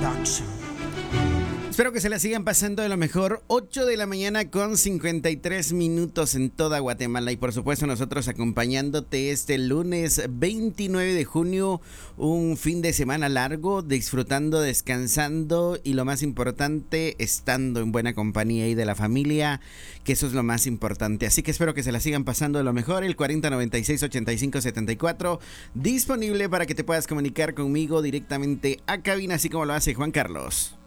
Production. Espero que se la sigan pasando de lo mejor. 8 de la mañana con 53 minutos en toda Guatemala. Y por supuesto nosotros acompañándote este lunes 29 de junio. Un fin de semana largo, disfrutando, descansando y lo más importante, estando en buena compañía y de la familia, que eso es lo más importante. Así que espero que se la sigan pasando de lo mejor. El 4096-8574 disponible para que te puedas comunicar conmigo directamente a cabina, así como lo hace Juan Carlos.